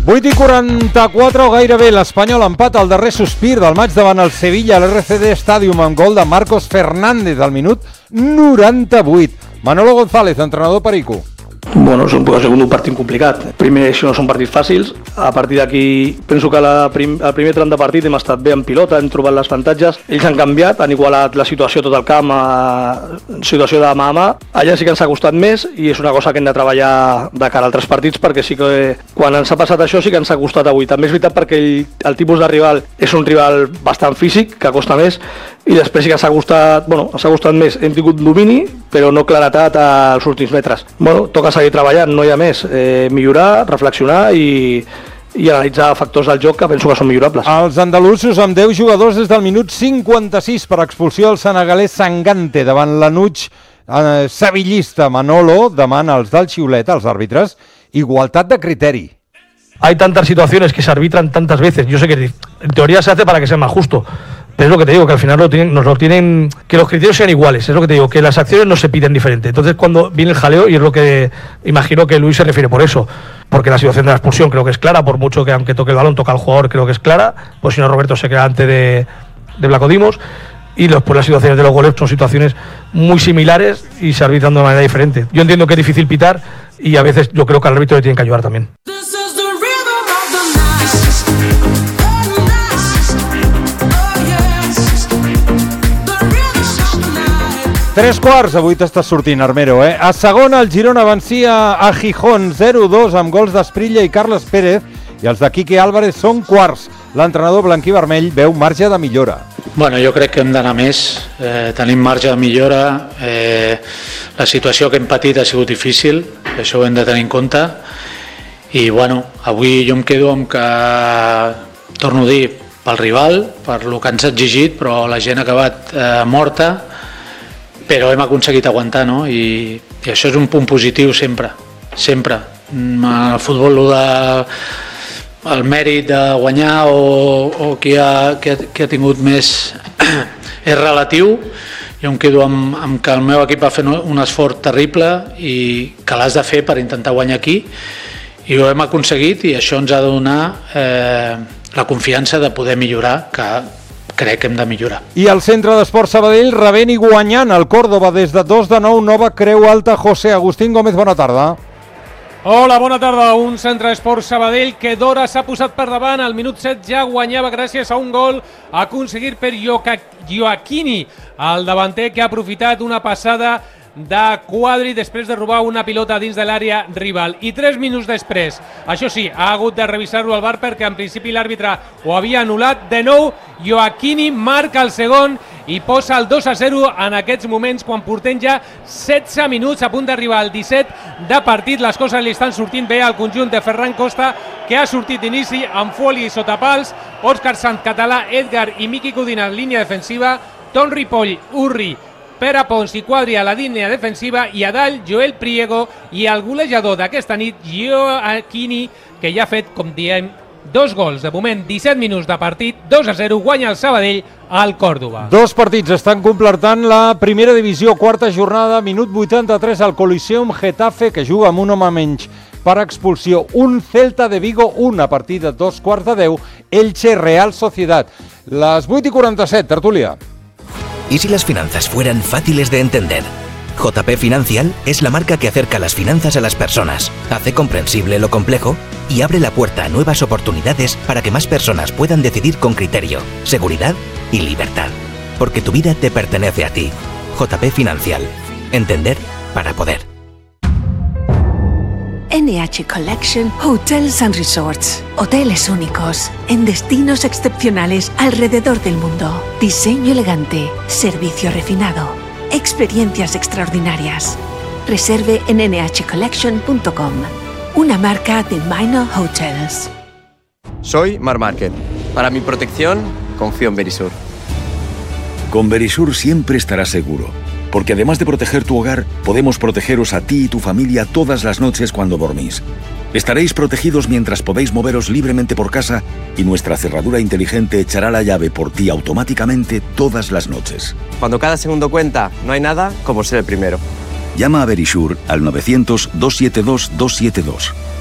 8:44 o gairebé, l'Espanyol empata el darrer sospir del maig davant el Sevilla a l'RCD Stadium amb gol de Marcos Fernández al minut 98. Manolo González, entrenador perico. Bueno, ha sigut un partit complicat. Primer, això no són partits fàcils. A partir d'aquí, penso que al primer tram de partit hem estat bé en pilota, hem trobat les avantatges. Ells han canviat, han igualat la situació tot el camp a situació de mà a mà. Allà sí que ens ha costat més i és una cosa que hem de treballar de cara a altres partits, perquè sí que quan ens ha passat això sí que ens ha costat avui. També és veritat perquè el tipus de rival és un rival bastant físic, que costa més, i després sí que ens ha costat més. Hem tingut domini, però no claretat als últims metres. Toca seguir treballant, no hi ha més. Millorar, reflexionar i analitzar factors del joc que penso que són millorables. Els andalusos amb 10 jugadors des del minut 56 per expulsió al senegalès Sangante davant l'Anuig sevillista. Manolo demana als del xiulet, als àrbitres, igualtat de criteri. Hay tantas situaciones que se arbitran tantas veces. Yo sé que en teoría se hace para que sea más justo. Pero es lo que te digo, que al final nos lo tienen, que los criterios sean iguales, es lo que te digo, que las acciones no se piden diferente. Entonces cuando viene el jaleo, y es lo que imagino que Luis se refiere por eso, porque la situación de la expulsión creo que es clara, por mucho que aunque toque el balón, toca al jugador, creo que es clara, pues si no Roberto se queda antes de Blacodimos, y después las situaciones de los goles son situaciones muy similares y se arbitran de manera diferente. Yo entiendo que es difícil pitar y a veces yo creo que al árbitro le tienen que ayudar también. 3:15, avui t'estàs sortint, Armero, eh? A segona, el Girona vencia a Gijón 0-2 amb gols d'Asprilla i Carles Pérez, i els de Quique Álvarez són quarts. L'entrenador blanquivermell veu marge de millora. Bueno, jo crec que hem d'anar més, tenim marge de millora, la situació que hem patit ha sigut difícil, això ho hem de tenir en compte, i bueno, avui jo em quedo amb que, torno a dir, pel rival, per lo que ens ha exigit, però la gent ha acabat morta, però hem aconseguit aguantar, no? I això és un punt positiu sempre. El futbol, el mèrit de guanyar o qui ha tingut més és relatiu. Jo em quedo amb que el meu equip va fer un esforç terrible i que l'has de fer per intentar guanyar aquí, i ho hem aconseguit, i això ens ha de donar la confiança de poder millorar, que crec que hem de millorar. I el Centre d'Esport Sabadell rebent i guanyant el Córdoba des de 2-9, nova Creu Alta. José Agustín Gómez, bona tarda. Hola, bona tarda. Un Centre d'Esport Sabadell que d'hora s'ha posat per davant. Al minut 7 ja guanyava gràcies a un gol aconseguit per Joaquini, el davanter, que ha aprofitat una passada de Quadri després de robar una pilota dins de l'àrea rival. I 3 minuts després, això sí, ha hagut de revisar-ho al VAR perquè en principi l'àrbitre ho havia anul·lat. De nou, Joaquini marca el segon i posa el 2-0 en aquests moments, quan portem ja 16 minuts, a punt d'arribar al 17 de partit. Les coses li estan sortint bé al conjunt de Ferran Costa, que ha sortit d'inici amb Foli sota pals, Òscar Santcatalà, Edgar i Miqui Codina en línia defensiva, Ton Ripoll, Urri, Pere Pons i Quadri a la línia defensiva, i a dalt Joel Priego i el golejador d'aquesta nit, Joaquini, que ja ha fet, com diem, 2 gols. De moment, 17 minuts de partit, 2-0, guanya el Sabadell al Còrdova. 2 partits estan completant la primera divisió, quarta jornada, minut 83 al Coliseum Getafe, que juga amb un home menys per expulsió. Un Celta de Vigo, 1 a partir de 2:15, Elche Real Sociedad. Les 8:47, tertúlia. ¿Y si las finanzas fueran fáciles de entender? JP Financial es la marca que acerca las finanzas a las personas, hace comprensible lo complejo y abre la puerta a nuevas oportunidades para que más personas puedan decidir con criterio, seguridad y libertad. Porque tu vida te pertenece a ti. JP Financial. Entender para poder. NH Collection Hotels and Resorts. Hoteles únicos, en destinos excepcionales alrededor del mundo. Diseño elegante, servicio refinado, experiencias extraordinarias. Reserve en nhcollection.com. Una marca de Minor Hotels. Soy Mar Márquez. Para mi protección, confío en Verisur. Con Verisur siempre estarás seguro. Porque además de proteger tu hogar, podemos protegeros a ti y tu familia todas las noches cuando dormís. Estaréis protegidos mientras podéis moveros libremente por casa y nuestra cerradura inteligente echará la llave por ti automáticamente todas las noches. Cuando cada segundo cuenta, no hay nada como ser el primero. Llama a Verisur al 900-272-272.